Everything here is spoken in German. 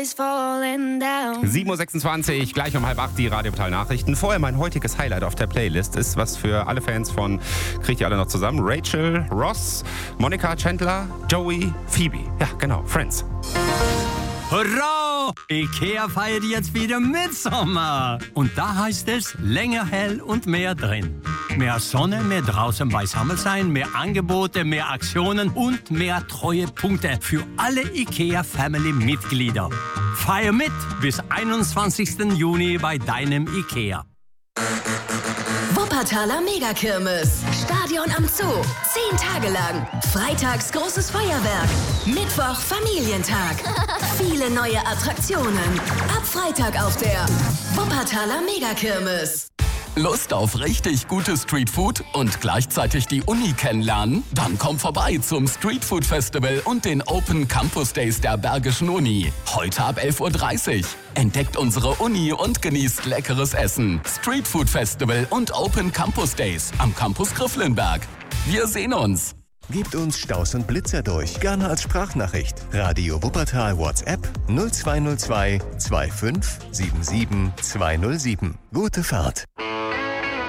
7:26 Uhr, gleich um 7:30 die Radio-Total-Nachrichten. Vorher mein heutiges Highlight auf der Playlist ist was für alle Fans von, kriegt ihr alle noch zusammen, Rachel, Ross, Monica, Chandler, Joey, Phoebe. Ja, genau, Friends. Hurra! Ikea feiert jetzt wieder Mitsommer. Und da heißt es länger hell und mehr drin. Mehr Sonne, mehr draußen beisammen sein, mehr Angebote, mehr Aktionen und mehr Treuepunkte für alle Ikea-Family-Mitglieder. Feier mit bis 21. Juni bei deinem Ikea. Wuppertaler Megakirmes. Stadion am Zoo. 10 Tage lang. Freitags großes Feuerwerk. Mittwoch Familientag. Viele neue Attraktionen. Ab Freitag auf der Wuppertaler Megakirmes. Lust auf richtig gutes Streetfood und gleichzeitig die Uni kennenlernen? Dann komm vorbei zum Streetfood Festival und den Open Campus Days der Bergischen Uni. Heute ab 11:30 Uhr. Entdeckt unsere Uni und genießt leckeres Essen. Streetfood Festival und Open Campus Days am Campus Grifflenberg. Wir sehen uns. Gebt uns Staus und Blitzer durch, gerne als Sprachnachricht. Radio Wuppertal WhatsApp 0202 25 77 207. Gute Fahrt.